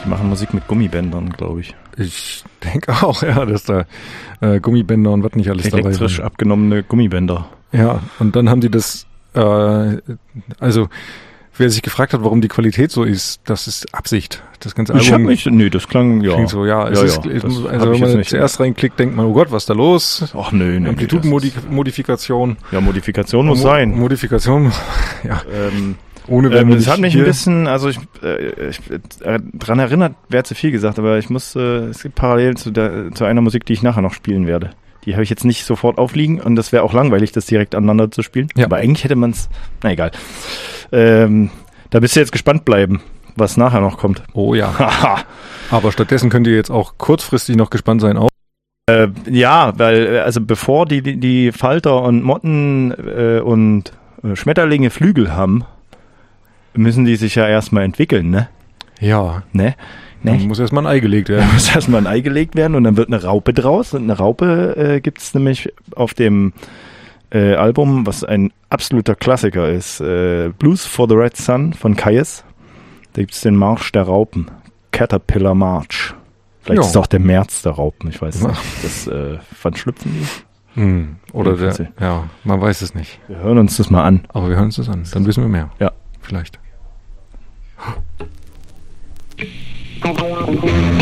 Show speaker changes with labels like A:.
A: Die machen Musik mit Gummibändern, glaube ich.
B: Ich denke auch, ja, dass da Gummibänder und was nicht alles dabei sind.
A: Elektrisch abgenommene Gummibänder.
B: Ja, und dann haben die das, also wer sich gefragt hat, warum die Qualität so ist, das ist Absicht. Das ganze Album
A: das klang, ja.
B: klingt so, ja.
A: Also
B: wenn man zuerst reinklickt, denkt man, oh Gott, was ist da los?
A: Ach nö.
B: Amplitudenmodifikation.
A: Ja, Modifikation muss sein.
B: Modifikation, ja.
A: Ohne das hat mich ein bisschen, also ich dran erinnert, wäre zu viel gesagt, aber ich muss, es gibt parallel zu einer Musik, die ich nachher noch spielen werde. Die habe ich jetzt nicht sofort aufliegen und das wäre auch langweilig, das direkt aneinander zu spielen. Ja. Aber eigentlich hätte man es, na egal. Da bist du jetzt gespannt bleiben, was nachher noch kommt.
B: Oh ja. Aber stattdessen könnt ihr jetzt auch kurzfristig noch gespannt sein auf.
A: Ja, weil, also bevor die Falter und Motten und Schmetterlinge Flügel haben, müssen die sich ja erstmal entwickeln, ne?
B: Ja.
A: Ne?
B: Dann muss erstmal ein Ei gelegt werden.
A: Da muss erstmal ein Ei gelegt werden und dann wird eine Raupe draus. Und eine Raupe gibt's nämlich auf dem Album, was ein absoluter Klassiker ist. Blues for the Red Sun von Kyuss. Da gibt's den Marsch der Raupen. Caterpillar March. Vielleicht ist es auch der März der Raupen, ich weiß nicht. Das wann schlüpfen die?
B: Oder man weiß es nicht.
A: Wir hören uns das mal an.
B: Aber wir hören uns das an, dann wissen wir mehr.
A: Ja.
B: Vielleicht.
C: Thank you.